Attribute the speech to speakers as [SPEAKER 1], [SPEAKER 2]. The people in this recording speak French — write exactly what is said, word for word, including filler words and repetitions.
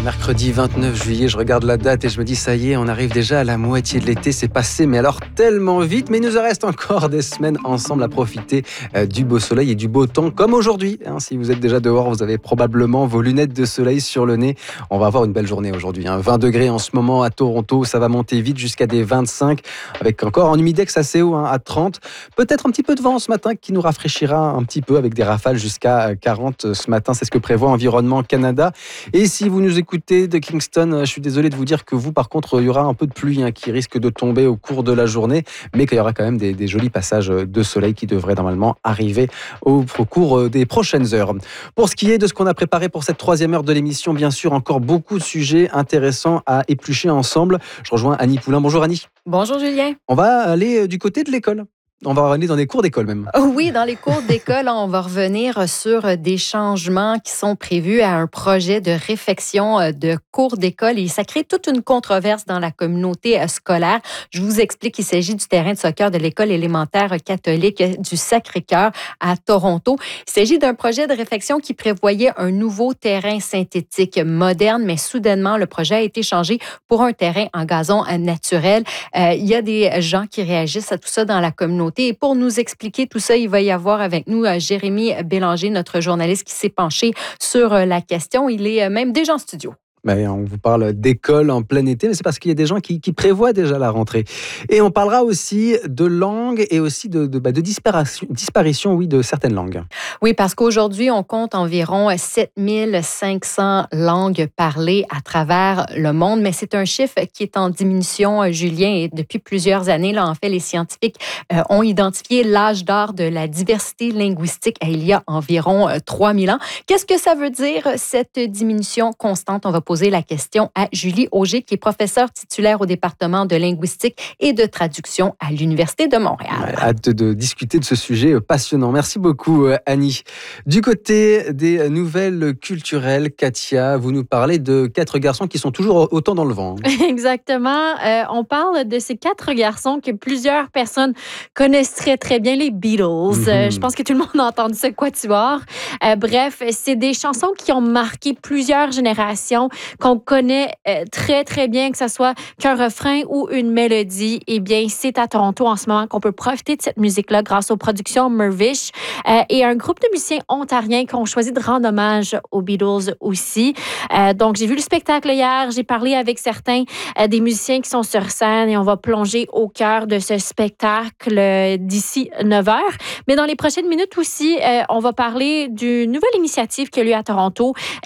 [SPEAKER 1] Mercredi vingt-neuf juillet, je regarde la date et je me dis ça y est, on arrive déjà à la moitié de l'été, c'est passé mais alors tellement vite, mais il nous en reste encore des semaines ensemble à profiter euh, du beau soleil et du beau temps comme aujourd'hui. Hein, si vous êtes déjà dehors, vous avez probablement vos lunettes de soleil sur le nez. On va avoir une belle journée aujourd'hui, hein. vingt degrés en ce moment à Toronto, ça va monter vite jusqu'à des vingt-cinq avec encore un humidex assez haut, hein, à trente. Peut-être un petit peu de vent ce matin qui nous rafraîchira un petit peu avec des rafales jusqu'à quarante ce matin, c'est ce que prévoit Environnement Canada. Et si vous nous écoutez de Kingston, je suis désolé de vous dire que vous, par contre, il y aura un peu de pluie hein, qui risque de tomber au cours de la journée, mais qu'il y aura quand même des, des jolis passages de soleil qui devraient normalement arriver au, au cours des prochaines heures. Pour ce qui est de ce qu'on a préparé pour cette troisième heure de l'émission, bien sûr, encore beaucoup de sujets intéressants à éplucher ensemble. Je rejoins Annie Poulain. Bonjour Annie.
[SPEAKER 2] Bonjour Julien.
[SPEAKER 1] On va aller du côté de l'école. On va aller dans des cours d'école même.
[SPEAKER 2] Oui, dans les cours d'école, on va revenir sur des changements qui sont prévus à un projet de réfection de cours d'école et ça crée toute une controverse dans la communauté scolaire. Je vous explique qu'il s'agit du terrain de soccer de l'école élémentaire catholique du Sacré-Cœur à Toronto. Il s'agit d'un projet de réfection qui prévoyait un nouveau terrain synthétique moderne, mais soudainement, le projet a été changé pour un terrain en gazon naturel. Euh, il y a des gens qui réagissent à tout ça dans la communauté. Et pour nous expliquer tout ça, il va y avoir avec nous Jérémy Bélanger, notre journaliste qui s'est penché sur la question. Il est même déjà en studio.
[SPEAKER 1] Ben, on vous parle d'école en plein été, mais c'est parce qu'il y a des gens qui, qui prévoient déjà la rentrée. Et on parlera aussi de langue et aussi de, de, de disparition, disparition oui, de certaines langues.
[SPEAKER 2] Oui, parce qu'aujourd'hui, on compte environ sept mille cinq cents langues parlées à travers le monde, mais c'est un chiffre qui est en diminution, Julien, et depuis plusieurs années. Là, en fait, les scientifiques euh, ont identifié l'âge d'or de la diversité linguistique il y a environ euh, trois mille ans. Qu'est-ce que ça veut dire, cette diminution constante? On va poser la question à Julie Auger, qui est professeure titulaire au département de linguistique et de traduction à l'Université de Montréal.
[SPEAKER 1] Ouais, hâte de discuter de ce sujet passionnant. Merci beaucoup, Annie. Du côté des nouvelles culturelles, Katia, vous nous parlez de quatre garçons qui sont toujours autant dans le vent.
[SPEAKER 3] Exactement. Euh, on parle de ces quatre garçons que plusieurs personnes connaissent très, très bien, les Beatles. Mm-hmm. Euh, je pense que tout le monde a entendu ce quatuor. Euh, bref, c'est des chansons qui ont marqué plusieurs générations, qu'on connaît euh, très, très bien, que ce soit qu'un refrain ou une mélodie. Eh bien, c'est à Toronto en ce moment qu'on peut profiter de cette musique-là grâce aux productions Mirvish euh, et un groupe de musiciens ontariens qui ont choisi de rendre hommage aux Beatles aussi. Euh, donc, j'ai vu le spectacle hier, j'ai parlé avec certains euh, des musiciens qui sont sur scène et on va plonger au cœur de ce spectacle euh, d'ici neuf heures. Mais dans les prochaines minutes aussi, euh, on va parler d'une nouvelle initiative qui a lieu à Toronto.